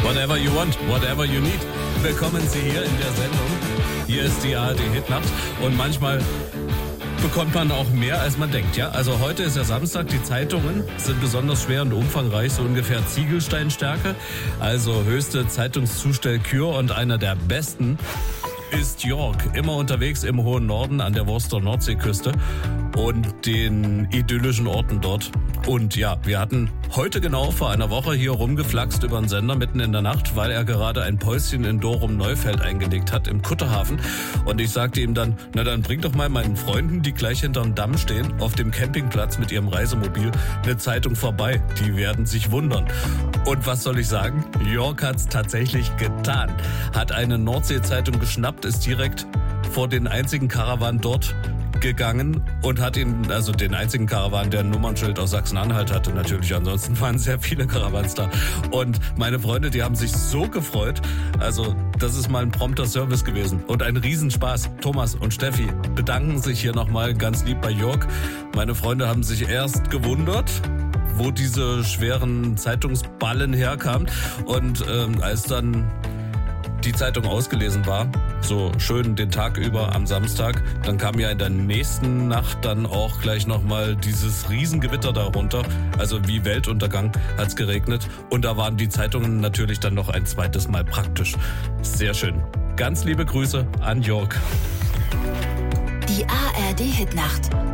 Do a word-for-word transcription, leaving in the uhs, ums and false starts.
Whatever you want, whatever you need. Willkommen Sie hier in der Sendung. Hier ist die A R D-Hitnacht und manchmal bekommt man auch mehr, als man denkt. Ja, also heute ist ja Samstag, die Zeitungen sind besonders schwer und umfangreich, so ungefähr Ziegelsteinstärke. Also höchste Zeitungszustellkür und einer der besten ist York, immer unterwegs im hohen Norden an der Worcester Nordseeküste und den idyllischen Orten dort. Und ja, wir hatten heute genau vor einer Woche hier rumgeflaxt über den Sender mitten in der Nacht, weil er gerade ein Päuschen in Dorum-Neufeld eingelegt hat im Kutterhafen. Und ich sagte ihm dann, na dann bring doch mal meinen Freunden, die gleich hinterm Damm stehen, auf dem Campingplatz mit ihrem Reisemobil, eine Zeitung vorbei. Die werden sich wundern. Und was soll ich sagen? York hat's tatsächlich getan. Hat eine Nordsee-Zeitung geschnappt, ist direkt vor den einzigen Karawan dort gegangen und hat ihn, also den einzigen Karawan, der ein Nummernschild aus Sachsen-Anhalt hatte, natürlich, ansonsten waren sehr viele Karawans da. Und meine Freunde, die haben sich so gefreut, also das ist mal ein prompter Service gewesen und ein Riesenspaß. Thomas und Steffi bedanken sich hier nochmal ganz lieb bei York. Meine Freunde haben sich erst gewundert, wo diese schweren Zeitungsballen herkamen und ähm, als dann die Zeitung ausgelesen war, so schön den Tag über am Samstag, dann kam ja in der nächsten Nacht dann auch gleich nochmal dieses Riesengewitter darunter, also wie Weltuntergang hat's geregnet und da waren die Zeitungen natürlich dann noch ein zweites Mal praktisch. Sehr schön. Ganz liebe Grüße an York. Die A R D-Hitnacht.